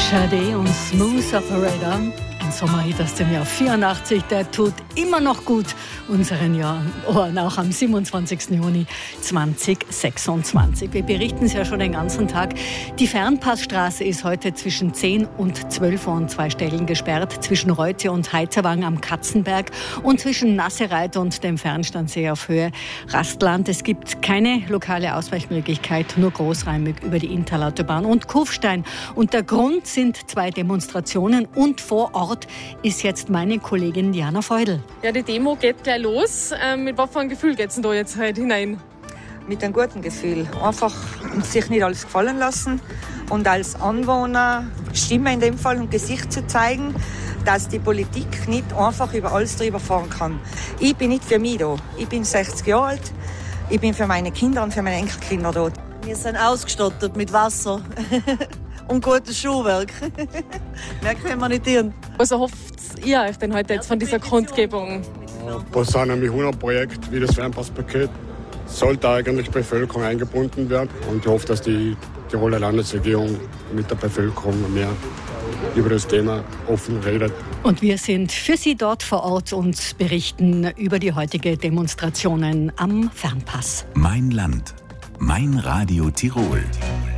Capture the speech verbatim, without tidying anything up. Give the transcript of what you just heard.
Sade und Smooth Operator. Ein Sommerhit aus dem Jahr vierundachtzig, der tut immer noch gut unseren Jahren, Ohren, auch am siebenundzwanzigsten Juni zweitausendsechsundzwanzig. Wir berichten es ja schon den ganzen Tag. Die Fernpassstraße ist heute zwischen zehn und zwölf Uhr an zwei Stellen gesperrt, zwischen Reute und Heizerwang am Katzenberg und zwischen Nassereit und dem Fernstandsee auf Höhe Rastland. Es gibt keine lokale Ausweichmöglichkeit, nur großräumig über die Interlautobahn und Kufstein. Und der Grund sind zwei Demonstrationen und vor Ort ist jetzt meine Kollegin Diana Feudel. Ja, die Demo geht gleich los. Ähm, mit was für einem Gefühl geht es denn da jetzt heute hinein? Mit einem guten Gefühl. Einfach sich nicht alles gefallen lassen und als Anwohner Stimme in dem Fall und Gesicht zu zeigen, dass die Politik nicht einfach über alles drüber fahren kann. Ich bin nicht für mich da. Ich bin sechzig Jahre alt. Ich bin für meine Kinder und für meine Enkelkinder da. Wir sind ausgestattet mit Wasser und gutes Schuhwerk. Mehr können wir nicht tun. Was erhofft ihr euch denn heute jetzt von dieser Kundgebung? Ein hundert Projekt wie das Fernpasspaket sollte eigentlich die Bevölkerung eingebunden werden. Und ich hoffe, dass die Tiroler Landesregierung mit der Bevölkerung mehr über das Thema offen redet. Und wir sind für Sie dort vor Ort und berichten über die heutige Demonstrationen am Fernpass. Mein Land, mein Radio Tirol.